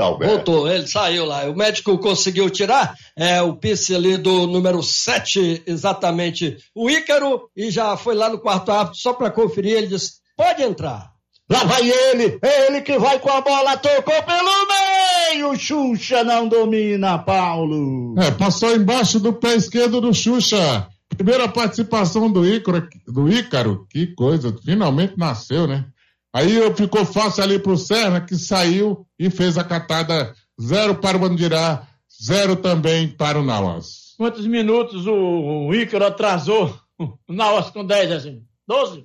Alberto. Voltou, ele saiu lá. O médico conseguiu tirar o pisse ali do número 7, exatamente, o Ícaro, e já foi lá no quarto árbitro só para conferir. Ele disse: pode entrar. Lá vai ele que vai com a bola, tocou pelo meio, Xuxa não domina, Paulo. Passou embaixo do pé esquerdo do Xuxa. Primeira participação do Ícaro, que coisa, finalmente nasceu, né? Aí ficou fácil ali pro Serna, que saiu e fez a catada. 0 para o Andirá, 0 também para o Nauas. Quantos minutos o Ícaro atrasou? O Nauas com 10, assim, 12?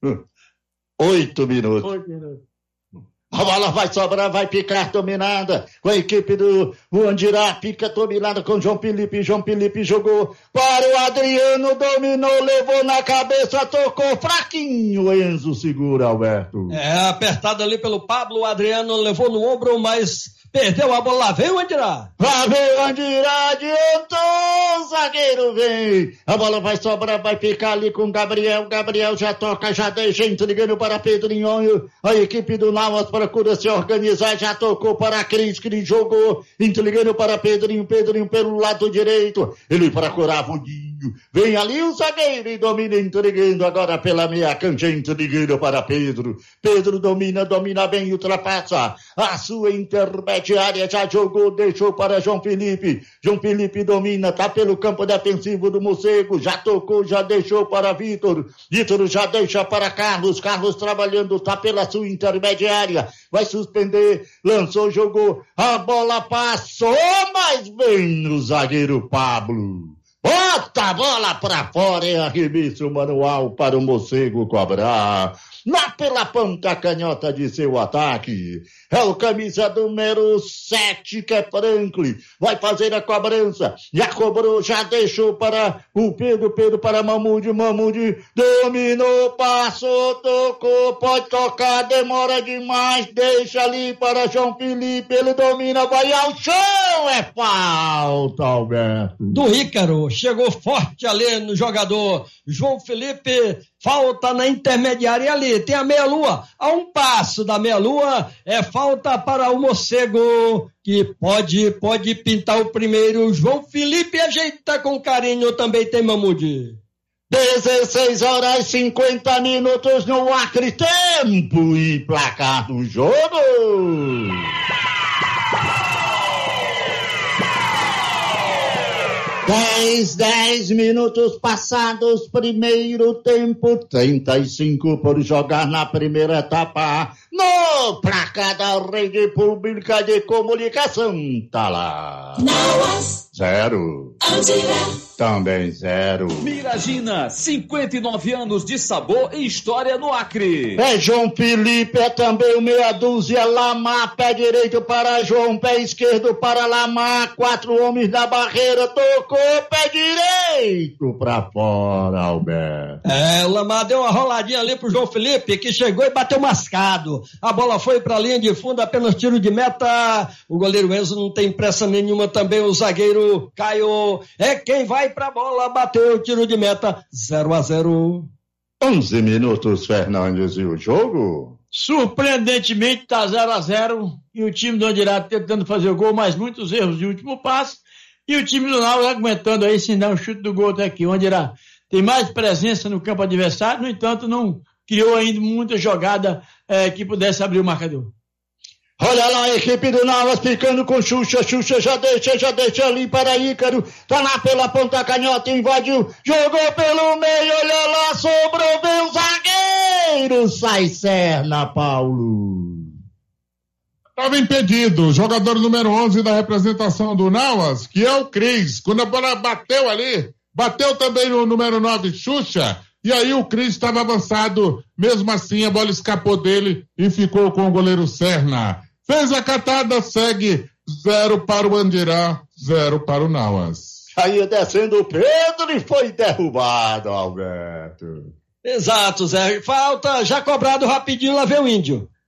8 minutos. A bola vai sobrar, vai ficar dominada com a equipe do Andirá, fica dominada com João Felipe jogou para o Adriano, dominou, levou na cabeça, tocou fraquinho, Enzo segura, Alberto. Apertado ali pelo Pablo, o Adriano levou no ombro, mas perdeu a bola, lá veio o Andirá. Lá veio o Andirá, adiantou, o zagueiro vem. A bola vai sobrar, vai ficar ali com o Gabriel já toca, já deixa, entregando para Pedrinho, a equipe do Nauas procura se organizar, já tocou para Cris jogou, entregando para Pedrinho pelo lado direito, ele procurava o Dinho, vem ali o zagueiro e domina, entregando agora pela meia cancha, entregando para Pedro domina bem, ultrapassa a sua intermediária, já jogou, deixou para João Felipe domina, tá pelo campo defensivo do Morcego, já tocou, já deixou para Vitor já deixa para Carlos trabalhando, tá pela sua intermediária, vai suspender, lançou, jogou, a bola passou, mas vem no zagueiro Pablo, bota a bola para fora, é arremesso manual para o Morcego cobrar, lá pela ponta canhota de seu ataque, é o camisa número 7, que é Franklin, vai fazer a cobrança, já cobrou, já deixou para o Pedro para Mamude, dominou, passou, tocou, pode tocar, demora demais, deixa ali para João Felipe, ele domina, vai ao chão, é falta, Alberto. Do Ícaro, chegou forte ali no jogador João Felipe, falta na intermediária ali, tem a meia-lua, a um passo da meia-lua, falta para o Morcego, que pode pintar o primeiro. João Felipe ajeita com carinho, também tem Mamude. 16 horas e 50 minutos no Acre, tempo e placar do jogo. 10 minutos passados, primeiro tempo, 35 por jogar na primeira etapa. No placar da Rede Pública de Comunicação, tá lá. Nauas. 0. Andirá. Também 0. Miragina, 59 anos de sabor e história no Acre. É João Felipe, é também o meia dúzia, Lamar, pé direito para João, pé esquerdo para Lamar, 4 homens da barreira, tocou, pé direito pra fora, Alberto. O Lamar deu uma roladinha ali pro João Felipe, que chegou e bateu mascado. A bola foi pra linha de fundo, apenas tiro de meta. O goleiro Enzo não tem pressa nenhuma, também o zagueiro Caio é quem vai pra bola, bateu, tiro de meta, 0-0. 11 minutos, Fernandes, e o jogo? Surpreendentemente tá 0-0 e o time do Andirá tentando fazer o gol, mas muitos erros de último passe, e o time do Nauas aguentando aí sem dar um chute do gol até aqui. O Andirá tem mais presença no campo adversário, no entanto não criou ainda muita jogada que pudesse abrir o marcador. Olha lá a equipe do Nauas ficando com Xuxa já deixa ali para Ícaro, tá lá pela ponta canhota, invadiu, jogou pelo meio, olha lá, sobrou, vem o zagueiro, sai Serna, Paulo. Estava impedido, jogador número 11 da representação do Nauas, que é o Cris, quando a bola bateu ali, bateu também no número 9, Xuxa, e aí o Cris estava avançado, mesmo assim a bola escapou dele e ficou com o goleiro Serna. Fez a catada, segue 0 para o Andirá, 0 para o Nauas. Aí descendo o Pedro e foi derrubado, Alberto. Exato, Zé. Falta já cobrado rapidinho, lá vem o Índio.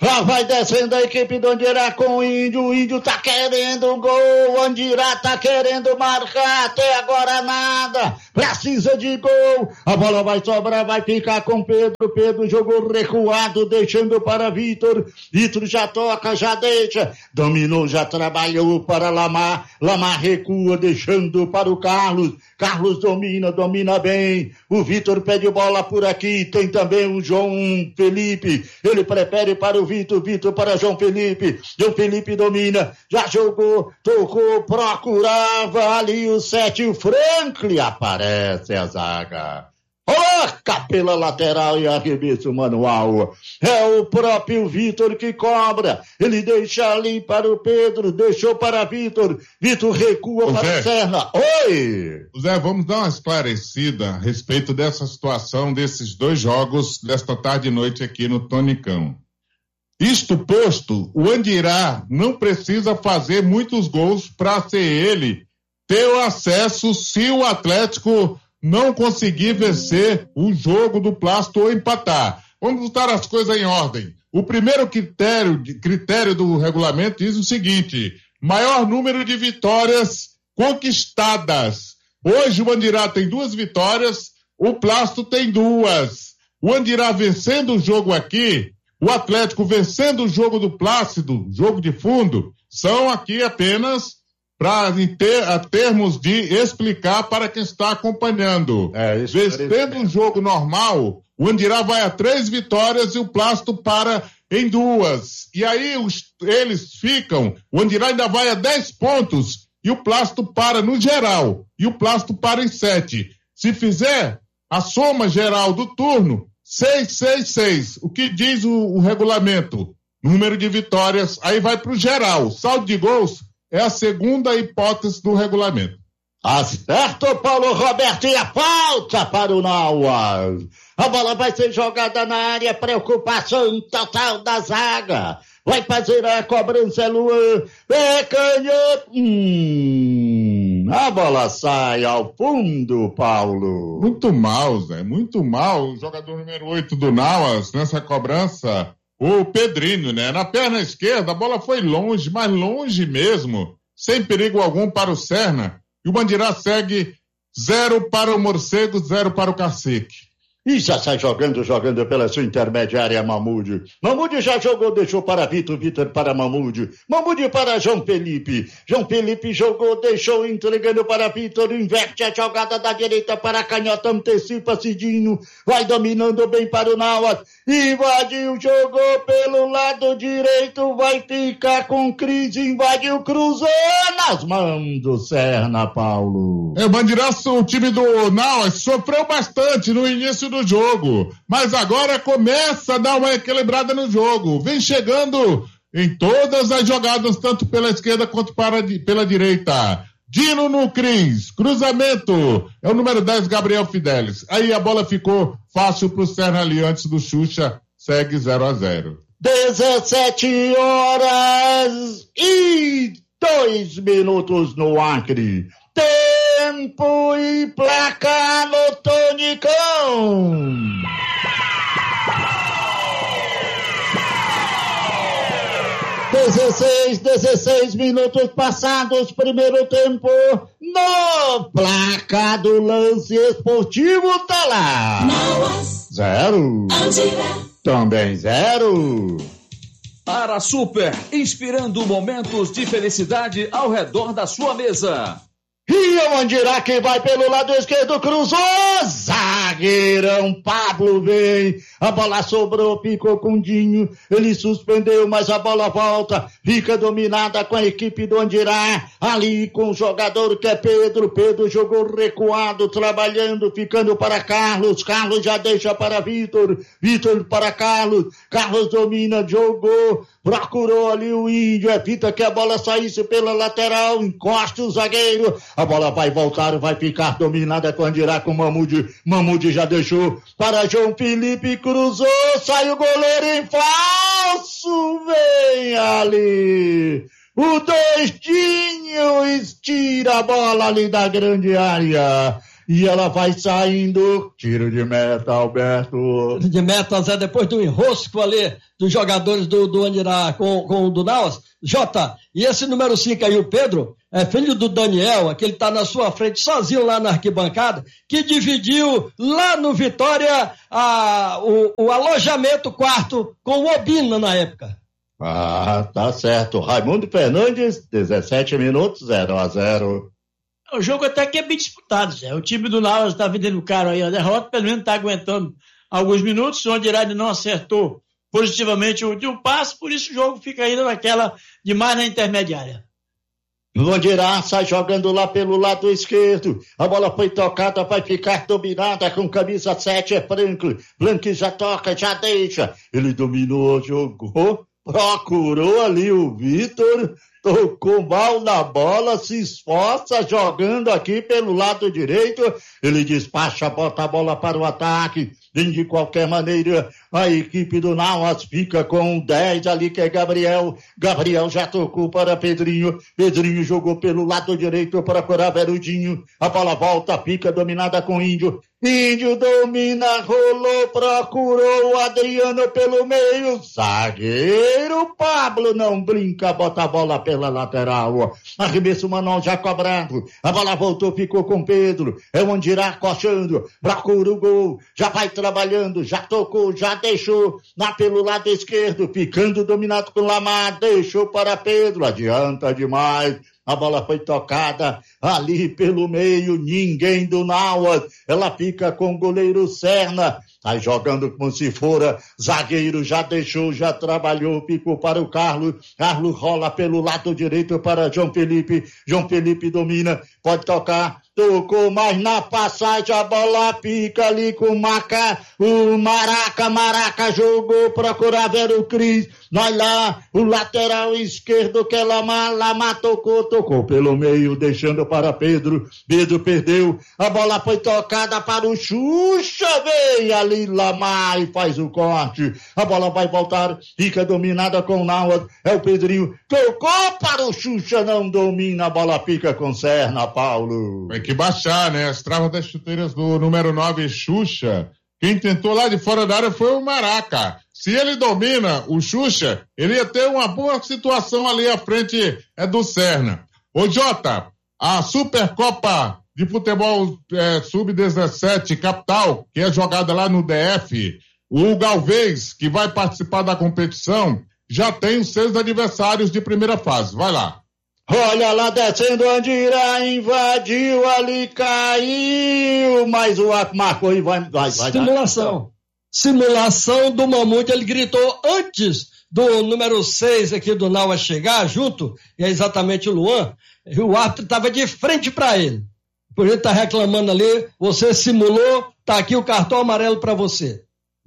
Lá vai descendo a equipe do Andirá com o Índio tá querendo gol, o Andirá tá querendo marcar, até agora nada, precisa de gol, a bola vai sobrar, vai ficar com Pedro jogou recuado, deixando para Vitor já toca, já deixa, dominou, já trabalhou para Lamar recua, deixando para o Carlos domina bem, o Vitor pede bola por aqui, tem também o João Felipe, ele prefere para o Vitor para João Felipe domina, já jogou, tocou, procurava ali o 7, o Franklin, aparece a zaga. Coloca pela lateral e arremesso manual. É o próprio Vitor que cobra. Ele deixa ali para o Pedro, deixou para Vitor recua para o Serna. Oi! Zé, vamos dar uma esclarecida a respeito dessa situação desses dois jogos desta tarde e noite aqui no Tonicão. Isto posto, o Andirá não precisa fazer muitos gols para ser ele ter o acesso se o Atlético não conseguir vencer o jogo do Plástico ou empatar. Vamos botar as coisas em ordem. O primeiro critério do regulamento diz o seguinte: maior número de vitórias conquistadas. Hoje o Andirá tem 2 vitórias, o Plástico tem 2. O Andirá vencendo o jogo aqui, o Atlético vencendo o jogo do Plácido, jogo de fundo, são aqui apenas para termos de explicar para quem está acompanhando. Vencendo um jogo normal, o Andirá vai a 3 vitórias e o Plástico para em 2. E aí eles ficam, o Andirá ainda vai a 10 pontos e o Plástico para no geral. E o Plástico para em 7. Se fizer a soma geral do turno, 6. O que diz o regulamento? Número de vitórias, aí vai para o geral. Saldo de gols é a segunda hipótese do regulamento. Acerto, Paulo Roberto, e a falta para o Nauas. A bola vai ser jogada na área, preocupação total da zaga. Vai fazer a cobrança, Luan. É canhoto. A bola sai ao fundo, Paulo. Muito mal, Zé, muito mal. O jogador número 8 do Nauas nessa cobrança, o Pedrinho, né? Na perna esquerda, a bola foi longe, mas longe mesmo, sem perigo algum para o Serna. E o Andirá segue 0 para o Morcego, 0 para o Cacique. E já sai jogando pela sua intermediária, Mamude. Mamude já jogou, deixou para Vitor para Mamude para João Felipe jogou, deixou, entregando para Vitor, inverte a jogada da direita para a canhota, antecipa Cidinho, vai dominando bem para o Nauas, invadiu, jogou pelo lado direito, vai ficar com crise, invadiu, cruzou nas mãos do Serna, Paulo. O Andirá, o time do Nauas sofreu bastante no início do jogo, mas agora começa a dar uma equilibrada no jogo, vem chegando em todas as jogadas, tanto pela esquerda quanto pela direita. Dino no Cris, cruzamento, é o número 10, Gabriel Fidelis. Aí a bola ficou fácil pro Serna ali antes do Xuxa, segue 0-0. 17 horas e 2 minutos no Acre. Tempo e placar no Tonicão. 16 minutos passados, primeiro tempo, no placar do lance esportivo, tá lá. 0. Também 0. Para Super, inspirando momentos de felicidade ao redor da sua mesa. E o Andirá que vai pelo lado esquerdo, cruzou, zagueirão Pablo vem, a bola sobrou, ficou com Dinho, ele suspendeu, mas a bola volta, fica dominada com a equipe do Andirá, ali com o jogador que é Pedro jogou recuado, trabalhando, ficando para Carlos já deixa para Vitor para Carlos domina, jogou, procurou ali o Índio, é fita que a bola saísse pela lateral, encosta o zagueiro, a bola vai voltar, vai ficar dominada com Andirá, com Mamude já deixou para João Felipe, cruzou, sai o goleiro em falso, vem ali, o Doidinho estira a bola ali da grande área, e ela vai saindo. Tiro de meta, Alberto. Tiro de meta, Zé, depois do enrosco ali dos jogadores do Andirá com o do Nauas. Jota, e esse número 5 aí, o Pedro, é filho do Daniel, aquele tá na sua frente sozinho lá na arquibancada, que dividiu lá no Vitória o alojamento quarto com o Obina na época. Ah, tá certo. Raimundo Fernandes, 17 minutos, 0-0. O jogo até que é bem disputado, Zé. O time do Nauas tá vendendo caro aí a derrota, pelo menos tá aguentando alguns minutos, onde Irade não acertou positivamente o último passe, por isso o jogo fica ainda naquela de mais na intermediária. Londirá sai jogando lá pelo lado esquerdo. A bola foi tocada, vai ficar dominada com camisa 7, é Franklin. Franklin já toca, já deixa. Ele dominou, jogou, procurou ali o Vitor, tocou mal na bola, se esforça jogando aqui pelo lado direito. Ele despacha, bota a bola para o ataque. De qualquer maneira, a equipe do Nauas fica com 10 ali, que é Gabriel. Gabriel já tocou para Pedrinho. Pedrinho jogou pelo lado direito para Verudinho. A bola volta, fica dominada com Índio. Índio domina, rolou, procurou o Adriano pelo meio. Zagueiro Pablo não brinca, bota a bola pela lateral. Arremesso manual já cobrado. A bola voltou, ficou com Pedro. É o Andirá coxando, procura o gol. Já vai trabalhando, já tocou, já deixou lá pelo lado esquerdo, ficando dominado com Lamar, deixou para Pedro, adianta demais. A bola foi tocada ali pelo meio, ninguém do Nauas. Ela fica com o goleiro Serna. Tá jogando como se fora. Zagueiro já deixou, já trabalhou, ficou para o Carlos. Carlos rola pelo lado direito para João Felipe. João Felipe domina, pode tocar. Tocou, mas na passagem a bola pica ali com o Maraca jogou, procurava o Cris. Nós lá, o lateral esquerdo que é Lamar tocou pelo meio, deixando para Pedro. Pedro perdeu, a bola foi tocada para o Xuxa, vem ali Lamar e faz o corte. A bola vai voltar, fica dominada com o Nauas, é o Pedrinho, tocou para o Xuxa, não domina, a bola fica com Serna, Paulo. Tem que baixar, né? As travas das chuteiras do número 9, Xuxa. Quem tentou lá de fora da área foi o Maraca. Se ele domina o Xuxa, ele ia ter uma boa situação ali à frente do Serna. Ô Jota, a Supercopa de Futebol Sub-17 Capital, que é jogada lá no DF, o Galvez, que vai participar da competição, já tem os 6 adversários de primeira fase. Vai lá. Olha lá descendo, Andirá invadiu ali, caiu, mas o Arco marcou e vai. Simulação do Mamute, ele gritou antes do número 6 aqui do Nauas chegar junto, e é exatamente o Luan, e o árbitro estava de frente para ele. Por ele tá reclamando ali, você simulou, tá aqui o cartão amarelo para você.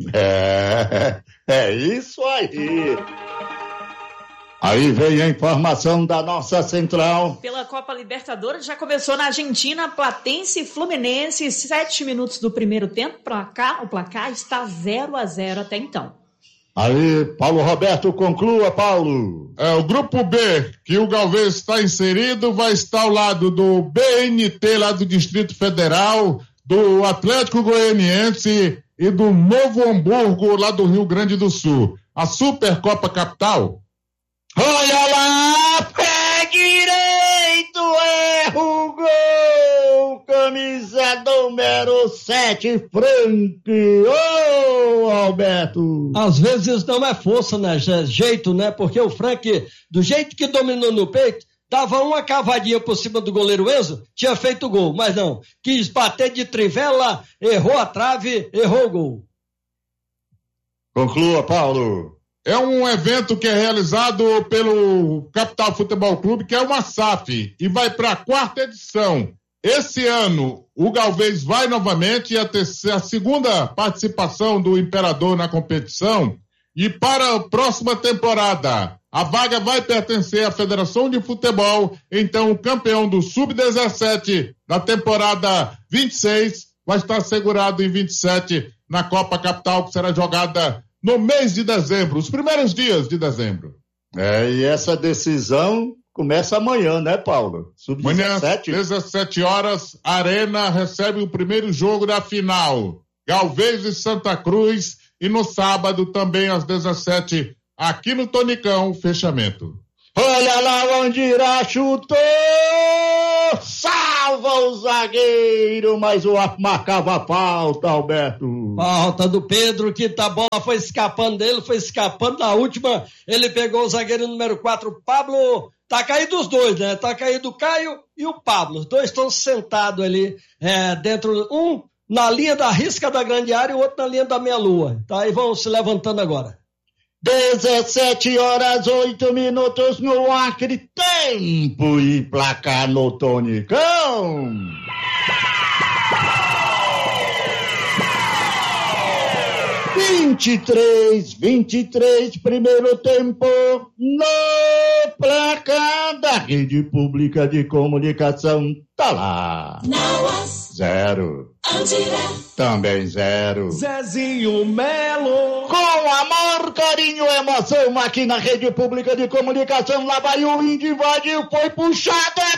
É isso aí. Aí vem a informação da nossa central. Pela Copa Libertadores, já começou na Argentina, Platense e Fluminense, 7 minutos do primeiro tempo. O placar está 0-0 até então. Aí, Paulo Roberto, conclua, Paulo. O grupo B, que o Galvez está inserido, vai estar ao lado do BNT, lá do Distrito Federal, do Atlético Goianiense e do Novo Hamburgo, lá do Rio Grande do Sul. A Supercopa Capital. Olha lá, pé direito, erra o gol, camisa número 7, Frank. Ô, Alberto. Às vezes não é força, né? É jeito, né? Porque o Frank, do jeito que dominou no peito, dava uma cavadinha por cima do goleiro Enzo, tinha feito gol, mas não. Quis bater de trivela, errou a trave, errou o gol. Conclua, Paulo. É um evento que é realizado pelo Capital Futebol Clube, que é uma SAF, e vai para a 4ª edição. Esse ano, o Galvez vai novamente, a segunda participação do Imperador na competição, e para a próxima temporada, a vaga vai pertencer à Federação de Futebol, então o campeão do Sub-17 da temporada 26 vai estar assegurado em 27 na Copa Capital, que será jogada no mês de dezembro, os primeiros dias de dezembro. E essa decisão Começa amanhã, né, Paulo? Amanhã, Sub-17. 17 horas, Arena recebe o primeiro jogo da final. Galvez e Santa Cruz. E no sábado, também às 17, aqui no Tonicão, fechamento. Olha lá, o Andirá chutou! Salva o zagueiro, mas o marcava a falta, Alberto. Falta do Pedro, que a bola foi escapando dele, foi escapando da última. Ele pegou o zagueiro número 4, Pablo. Tá caído os dois, né? Tá caído o Caio e o Pablo. Os dois estão sentados ali, dentro, um na linha da risca da grande área e o outro na linha da meia-lua. Tá aí, vão se levantando agora. 17 horas, 8 minutos no Acre, tempo e placar no Tonicão. $23, primeiro tempo, no placar da Rede Pública de Comunicação, tá lá. 0. Também 0. Zezinho Melo. Com amor, carinho, emoção, aqui na Rede Pública de Comunicação, lá vai o índio, invadiu, foi puxado, é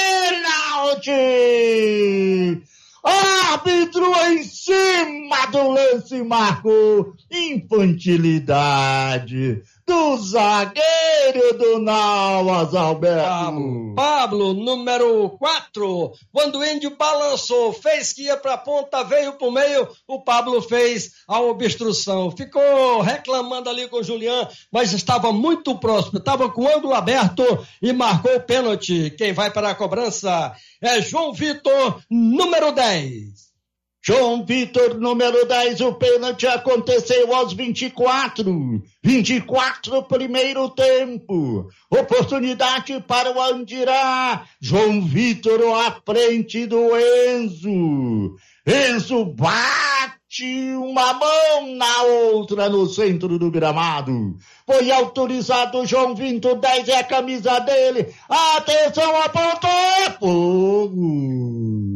pênalti! Árbitro em cima do lance marcou infantilidade do zagueiro do Nauas, Alberto. Pablo, número 4, quando o índio balançou, fez que ia pra ponta, veio pro meio, o Pablo fez a obstrução. Ficou reclamando ali com o Julián, mas estava muito próximo, estava com o ângulo aberto e marcou o pênalti. Quem vai para a cobrança é João Vitor, número 10. João Vitor, número 10, o pênalti aconteceu aos 24, primeiro tempo. Oportunidade para o Andirá. João Vitor à frente do Enzo. Enzo bate uma mão na outra no centro do gramado. Foi autorizado João Vitor, 10 é a camisa dele. Atenção, apontou, fogo.